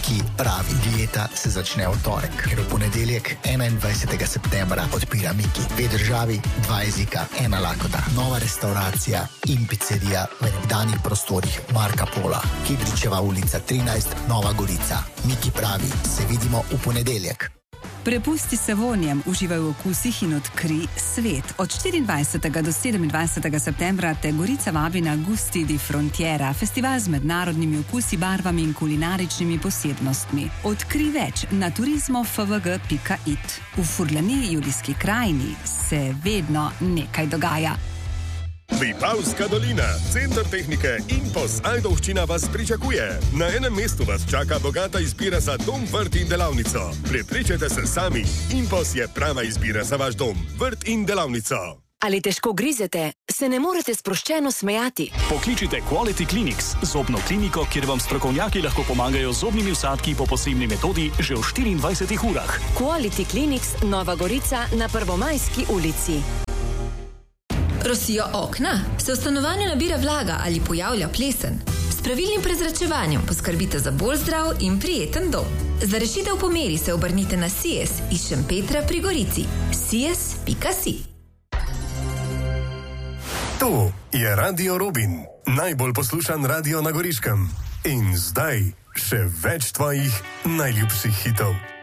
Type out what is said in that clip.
Miki pravi, dieta se začne v torek, ker v ponedeljek 21. septembra odpira Miki. 2 državi, 2 jezika, 1 lakota. Nova restauracija in pizzerija v nekdanjih prostorih Marka Pola. Kidričeva ulica 13, Nova Gorica. Miki pravi, se vidimo v ponedeljek. Prepusti se vonjem, uživaj v okusih in odkri svet. Od 24. do 27. septembra te Gorica vabi na Gusti di Frontiera, festival z mednarodnimi okusi, barvami in kulinaričnimi posebnostmi. Odkri več na turizmofvg.it. V Furlaniji, Julijski krajini, se vedno nekaj dogaja. Vipavska dolina, center tehnike Impos Ajdovščina vas pričakuje. Na enem mestu vas čaka bogata izbira za dom, vrt in delavnico. Prepričajte se sami, Impos je prava izbira za vaš dom, vrt in delavnico. Ali težko grizete, se ne morete sproščeno smejati? Pokličite Quality Clinics, zobno kliniko, kjer vam strokovnjaki lahko pomagajo z zobnimi vsadki po posebni metodi že v 24 urah. Quality Clinics, Nova Gorica na Prvomajski ulici. Rosijo okna? Se v stanovanju nabira vlaga ali pojavlja plesen? S pravilnim prezračevanjem poskrbite za bolj zdrav in prijeten dom. Za rešitev po meri se obrnite na Sies iz Šempetra pri Gorici. sies.si. To je Radio Robin, najbolj poslušan radio na Goriškem. In zdaj še več tvojih najljubših hitov.